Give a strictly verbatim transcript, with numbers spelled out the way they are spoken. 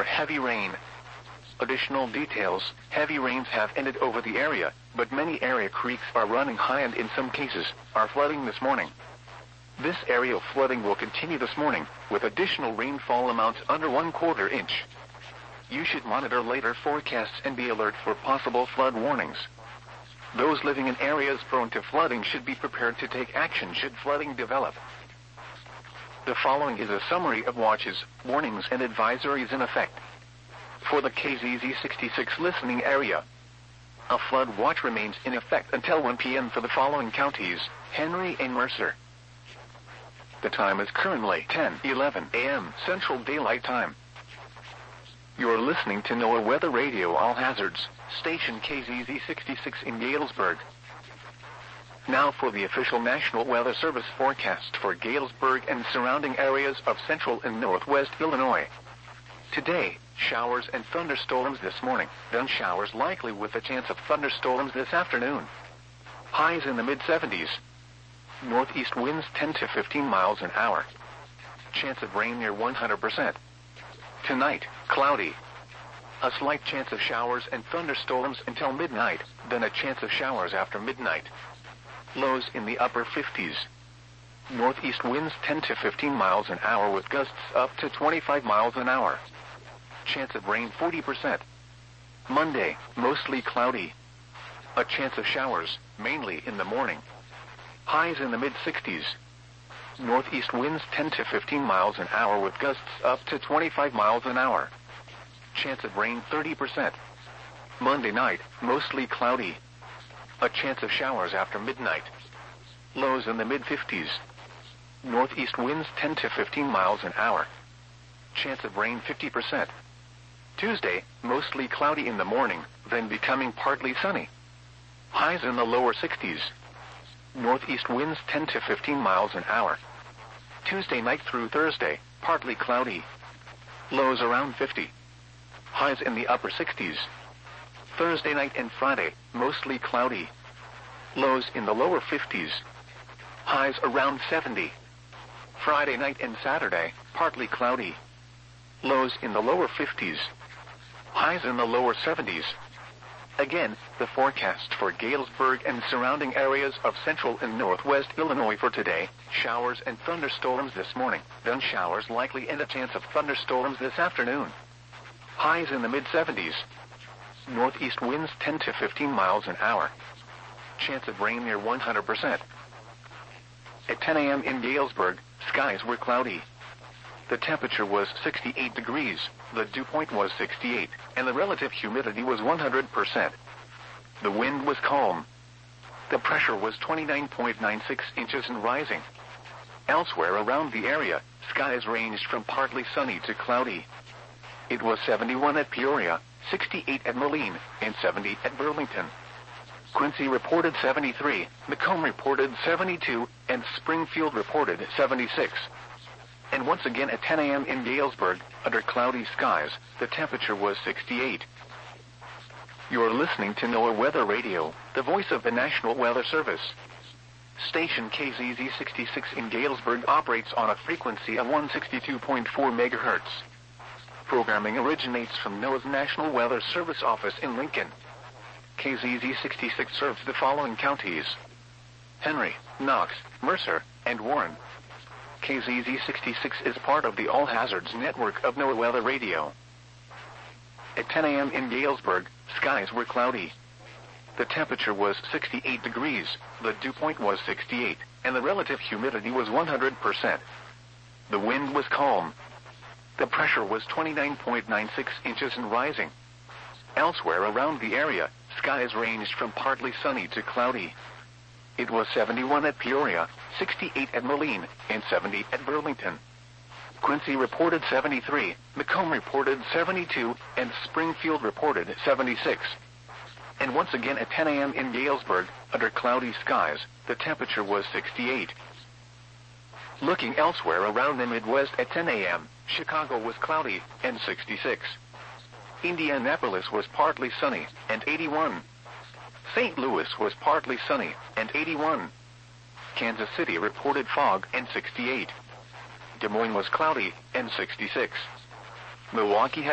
heavy rain. Additional details: heavy rains have ended over the area, but many area creeks are running high and in some cases are flooding this morning. This area of flooding will continue this morning, with additional rainfall amounts under one quarter inch. You should monitor later forecasts and be alert for possible flood warnings. Those living in areas prone to flooding should be prepared to take action should flooding develop. The following is a summary of watches, warnings, and advisories in effect. For the K Z Z sixty-six listening area, a flood watch remains in effect until one p m for the following counties: Henry and Mercer. The time is currently ten eleven a m Central Daylight Time. You're listening to NOAA Weather Radio All Hazards, station K Z Z sixty-six in Galesburg. Now for the official National Weather Service forecast for Galesburg and surrounding areas of central and northwest Illinois. Today, showers and thunderstorms this morning, then showers likely with a chance of thunderstorms this afternoon. Highs in the mid seventies. Northeast winds ten to fifteen miles an hour. Chance of rain near one hundred percent. Tonight, cloudy. A slight chance of showers and thunderstorms until midnight, then a chance of showers after midnight. Lows in the upper fifties. Northeast winds ten to fifteen miles an hour with gusts up to twenty-five miles an hour. Chance of rain forty percent. Monday, mostly cloudy. A chance of showers, mainly in the morning. Highs in the mid sixties. Northeast winds ten to fifteen miles an hour with gusts up to twenty-five miles an hour. Chance of rain thirty percent. Monday night, mostly cloudy. A chance of showers after midnight. Lows in the mid fifties. Northeast winds ten to fifteen miles an hour. Chance of rain fifty percent. Tuesday, mostly cloudy in the morning, then becoming partly sunny. Highs in the lower sixties. Northeast winds ten to fifteen miles an hour. Tuesday night through Thursday, partly cloudy. Lows around fifty. Highs in the upper sixties. Thursday night and Friday, mostly cloudy. Lows in the lower fifties. Highs around seventy. Friday night and Saturday, partly cloudy. Lows in the lower fifties. Highs in the lower seventies. Again, the forecast for Galesburg and surrounding areas of central and northwest Illinois for today: showers and thunderstorms this morning, then showers likely and a chance of thunderstorms this afternoon. Highs in the mid seventies. Northeast winds ten to fifteen miles an hour. Chance of rain near one hundred percent. At ten a m in Galesburg, skies were cloudy. The temperature was sixty-eight degrees, the dew point was sixty-eight, and the relative humidity was one hundred percent. The wind was calm. The pressure was twenty-nine point nine six inches and rising. Elsewhere around the area, skies ranged from partly sunny to cloudy. It was seventy-one at Peoria, sixty-eight at Moline, and seventy at Burlington. Quincy reported seventy-three, Macomb reported seventy-two, and Springfield reported seventy-six. And once again at ten a m in Galesburg, under cloudy skies, the temperature was sixty-eight. You're listening to NOAA Weather Radio, the voice of the National Weather Service. Station K Z Z sixty-six in Galesburg operates on a frequency of one sixty-two point four megahertz. Programming originates from NOAA's National Weather Service office in Lincoln. K Z Z sixty-six serves the following counties: Henry, Knox, Mercer, and Warren. K Z Z sixty-six is part of the All Hazards network of NOAA Weather Radio. At ten a m in Galesburg, skies were cloudy. The temperature was sixty-eight degrees, the dew point was sixty-eight, and the relative humidity was one hundred percent. The wind was calm. The pressure was twenty-nine point nine six inches and rising. Elsewhere around the area, skies ranged from partly sunny to cloudy. It was seventy-one at Peoria, sixty-eight at Moline, and seventy at Burlington. Quincy reported seventy-three, Macomb reported seventy-two, and Springfield reported seventy-six. And once again at ten a m in Galesburg, under cloudy skies, the temperature was sixty-eight. Looking elsewhere around the Midwest at ten a m, Chicago was cloudy, and sixty-six. Indianapolis was partly sunny, and eighty-one. Saint Louis was partly sunny, and eighty-one. Kansas City reported fog, and sixty-eight. Des Moines was cloudy, and sixty-six. Milwaukee had